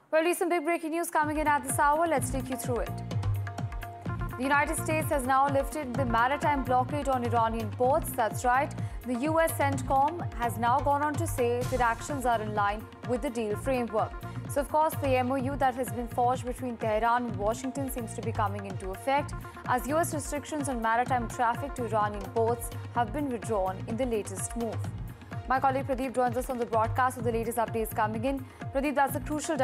Well, recent big breaking news coming in at this hour. Let's take you through it. The United States has now lifted the maritime blockade on Iranian ports. That's right. The US CENTCOM has now gone on to say that actions are in line with the deal framework. So, of course, the MOU that has been forged between Tehran and Washington seems to be coming into effect as US restrictions on maritime traffic to Iranian ports have been withdrawn in the latest move. My colleague Pradeep joins us on the broadcast with the latest updates coming in. Pradeep, that's a crucial